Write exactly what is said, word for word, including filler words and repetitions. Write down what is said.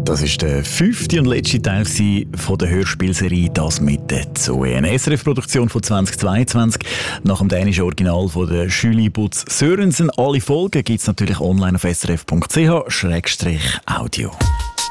Das ist der fünfte und letzte Teil von der Hörspielserie «Das mit der Zoe». Eine S R F-Produktion von zweitausendzweiundzwanzig nach dem dänischen Original von der Julie Butz Sørensen. Alle Folgen gibt es natürlich online auf s r f punkt c h slash audio.